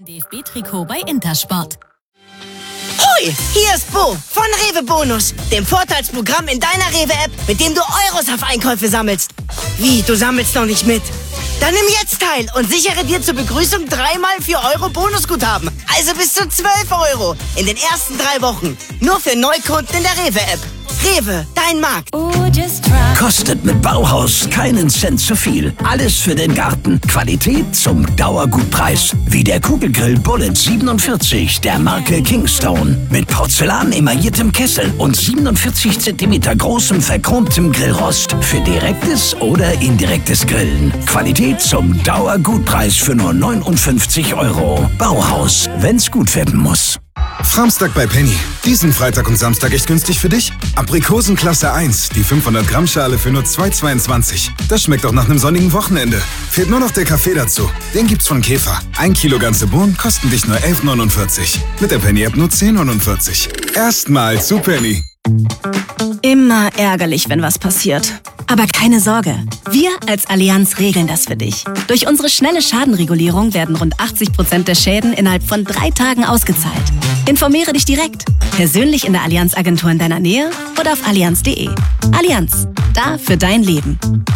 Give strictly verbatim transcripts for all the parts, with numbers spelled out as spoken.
D F B-Trikot bei Intersport. Hoi, hier ist Bo von Rewe Bonus, dem Vorteilsprogramm in deiner Rewe-App, mit dem du Euros auf Einkäufe sammelst. Wie, du sammelst noch nicht mit? Dann nimm jetzt teil und sichere dir zur Begrüßung dreimal vier Euro Bonusguthaben. Also bis zu zwölf Euro in den ersten drei Wochen. Nur für Neukunden in der Rewe-App. Rewe, dein Markt. Kostet mit Bauhaus keinen Cent zu viel. Alles für den Garten. Qualität zum Dauergutpreis. Wie der Kugelgrill Bullet siebenundvierzig der Marke Kingstone. Mit Porzellan-emailliertem Kessel und siebenundvierzig Zentimeter großem verchromtem Grillrost. Für direktes oder indirektes Grillen. Qualität zum Dauergutpreis für nur neunundfünfzig Euro. Bauhaus, wenn's gut werden muss. Framstag bei Penny. Diesen Freitag und Samstag echt günstig für dich? Aprikosenklasse eins, die fünfhundert Gramm Schale für nur zwei Euro zweiundzwanzig. Das schmeckt auch nach einem sonnigen Wochenende. Fehlt nur noch der Kaffee dazu. Den gibt's von Käfer. Ein Kilo ganze Bohnen kosten dich nur elf Euro neunundvierzig. Mit der Penny-App nur zehn Euro neunundvierzig. Erstmal zu Penny. Immer ärgerlich, wenn was passiert. Aber keine Sorge, wir als Allianz regeln das für dich. Durch unsere schnelle Schadenregulierung werden rund achtzig Prozent der Schäden innerhalb von drei Tagen ausgezahlt. Informiere dich direkt, persönlich in der Allianz-Agentur in deiner Nähe oder auf allianz punkt de. Allianz, da für dein Leben.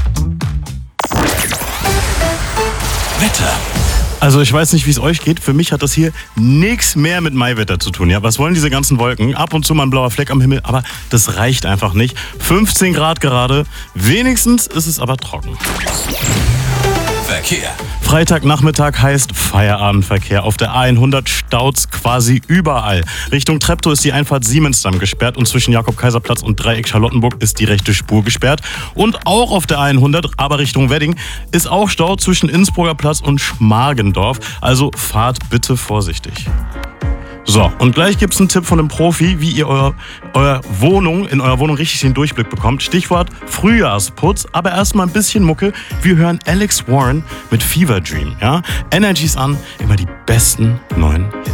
Wetter. Also ich weiß nicht, wie es euch geht. Für mich hat das hier nichts mehr mit Maiwetter zu tun. Ja, was wollen diese ganzen Wolken? Ab und zu mal ein blauer Fleck am Himmel, aber das reicht einfach nicht. fünfzehn Grad gerade. Wenigstens ist es aber trocken. Verkehr. Freitagnachmittag heißt Feierabendverkehr. Auf der A hundert staut's quasi überall. Richtung Treptow ist die Einfahrt Siemensdamm gesperrt und zwischen Jakob-Kaiser-Platz und Dreieck Charlottenburg ist die rechte Spur gesperrt. Und auch auf der A hundert, aber Richtung Wedding, ist auch Stau zwischen Innsbrucker Platz und Schmargendorf. Also fahrt bitte vorsichtig. So, und gleich gibt's einen Tipp von einem Profi, wie ihr euer, euer Wohnung, in eurer Wohnung richtig den Durchblick bekommt. Stichwort Frühjahrsputz, aber erstmal ein bisschen Mucke. Wir hören Alex Warren mit Fever Dream, ja? Energies an, immer die besten neuen Hits.